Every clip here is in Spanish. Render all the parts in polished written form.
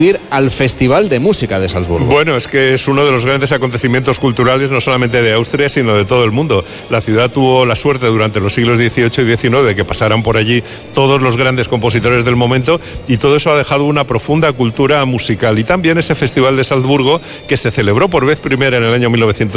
al Festival de Música de Salzburgo. Bueno, es que es uno de los grandes acontecimientos culturales no solamente de Austria, sino de todo el mundo. La ciudad tuvo la suerte durante los siglos XVIII y XIX de que pasaran por allí todos los grandes compositores del momento, y todo eso ha dejado una profunda cultura musical. Y también ese Festival de Salzburgo, que se celebró por vez primera en el año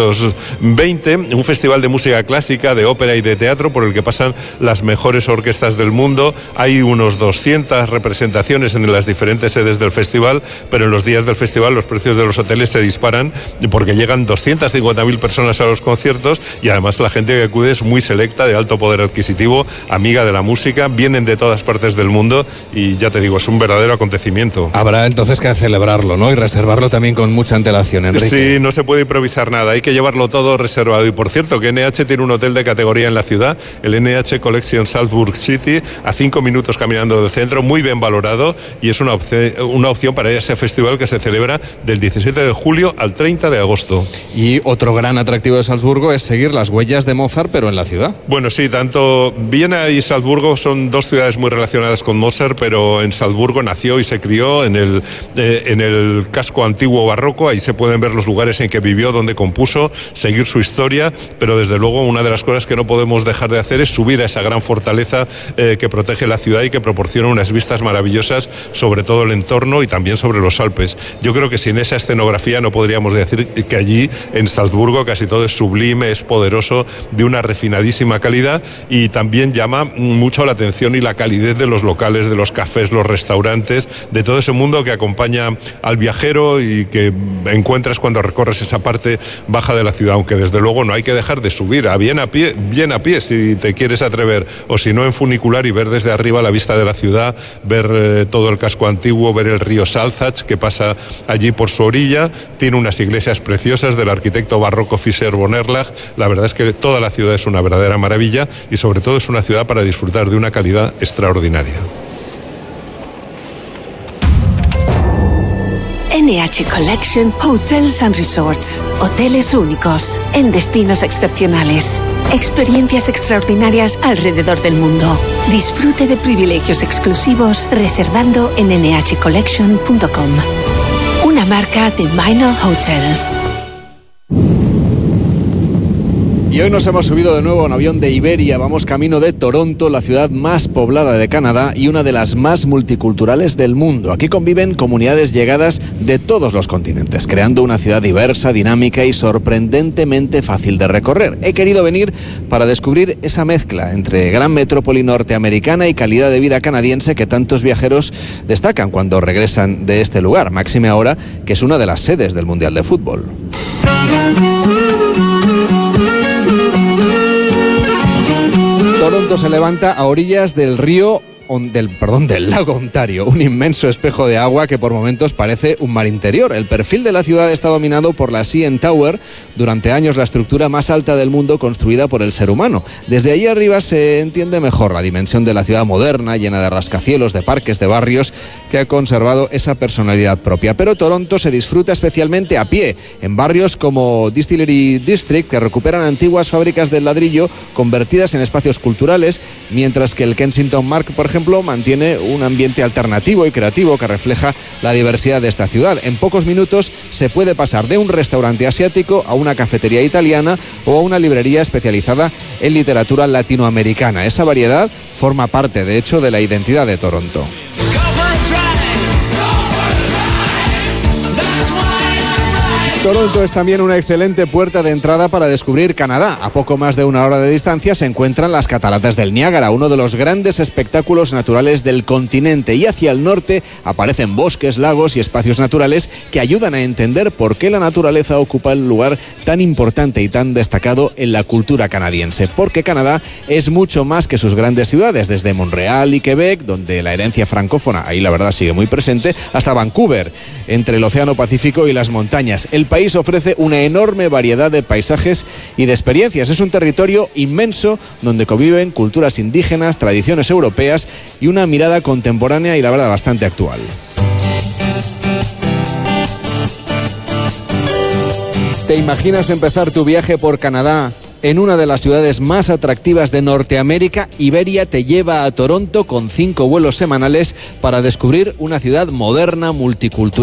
1920, un festival de música clásica, de ópera y de teatro, por el que pasan las mejores orquestas del mundo. Hay unos 200 representaciones en las diferentes sedes del festival, pero en los días del festival los precios de los hoteles se disparan porque llegan 250.000 personas a los conciertos, y además la gente que acude es muy selecta, de alto poder adquisitivo, amiga de la música, vienen de todas partes del mundo, y ya te digo, es un verdadero acontecimiento. Habrá entonces que celebrarlo, ¿no? Y reservarlo también con mucha antelación, Enrique. Sí, no se puede improvisar nada, hay que llevarlo todo reservado. Y por cierto, que NH tiene un hotel de categoría en la ciudad, el NH Collection Salzburg City, a 5 minutos caminando del centro, muy bien valorado, y es una opción para ese festival que se celebra del 17 de julio al 30 de agosto. Y otro gran atractivo de Salzburgo es seguir las huellas de Mozart, pero en la ciudad. Bueno, sí, tanto Viena y Salzburgo son dos ciudades muy relacionadas con Mozart, pero en Salzburgo nació y se crió en el casco antiguo barroco. Ahí se pueden ver los lugares en que vivió, donde compuso, seguir su historia, pero desde luego una de las cosas que no podemos dejar de hacer es subir a esa gran fortaleza que protege la ciudad y que proporciona unas vistas maravillosas sobre todo el entorno y también sobre los Alpes. Yo creo que sin esa escenografía no podríamos decir que allí en Salzburgo casi todo es sublime, es poderoso, de una refinadísima calidad, y también llama mucho la atención y la calidez de los locales, de los cafés, los restaurantes, de todo ese mundo que acompaña al viajero y que encuentras cuando recorres esa parte baja de la ciudad, aunque desde luego no hay que dejar de subir bien a pie si te quieres atrever, o si no en funicular, y ver desde arriba la vista de la ciudad, ver todo el casco antiguo, ver el río Salzach que pasa allí por su orilla. Tiene unas iglesias preciosas del arquitecto barroco Fischer von Erlach. La verdad es que toda la ciudad es una verdadera maravilla, y sobre todo es una ciudad para disfrutar de una calidad extraordinaria. NH Collection Hotels and Resorts. Hoteles únicos, en destinos excepcionales. Experiencias extraordinarias alrededor del mundo. Disfrute de privilegios exclusivos reservando en nhcollection.com. Una marca de Minor Hotels. Y hoy nos hemos subido de nuevo a un avión de Iberia. Vamos camino de Toronto, la ciudad más poblada de Canadá y una de las más multiculturales del mundo. Aquí conviven comunidades llegadas de todos los continentes, creando una ciudad diversa, dinámica y sorprendentemente fácil de recorrer. He querido venir para descubrir esa mezcla entre gran metrópoli norteamericana y calidad de vida canadiense que tantos viajeros destacan cuando regresan de este lugar, máxime ahora que es una de las sedes del Mundial de Fútbol. Toronto se levanta a orillas del lago Ontario, un inmenso espejo de agua que por momentos parece un mar interior. El perfil de la ciudad está dominado por la CN Tower, durante años la estructura más alta del mundo construida por el ser humano. Desde allí arriba se entiende mejor la dimensión de la ciudad moderna, llena de rascacielos, de parques, de barrios, que ha conservado esa personalidad propia. Pero Toronto se disfruta especialmente a pie, en barrios como Distillery District, que recuperan antiguas fábricas de ladrillo convertidas en espacios culturales, mientras que el Kensington Park, por ejemplo, mantiene un ambiente alternativo y creativo que refleja la diversidad de esta ciudad. En pocos minutos se puede pasar de un restaurante asiático a una cafetería italiana o a una librería especializada en literatura latinoamericana. Esa variedad forma parte, de hecho, de la identidad de Toronto. Toronto es también una excelente puerta de entrada para descubrir Canadá. A poco más de una hora de distancia se encuentran las cataratas del Niágara, uno de los grandes espectáculos naturales del continente, y hacia el norte aparecen bosques, lagos y espacios naturales que ayudan a entender por qué la naturaleza ocupa el lugar tan importante y tan destacado en la cultura canadiense. Porque Canadá es mucho más que sus grandes ciudades, desde Montreal y Quebec, donde la herencia francófona ahí la verdad sigue muy presente, hasta Vancouver, entre el Océano Pacífico y las montañas. El país ofrece una enorme variedad de paisajes y de experiencias. Es un territorio inmenso donde conviven culturas indígenas, tradiciones europeas y una mirada contemporánea y la verdad bastante actual. ¿Te imaginas empezar tu viaje por Canadá en una de las ciudades más atractivas de Norteamérica. Iberia te lleva a Toronto con 5 vuelos semanales para descubrir una ciudad moderna, multicultural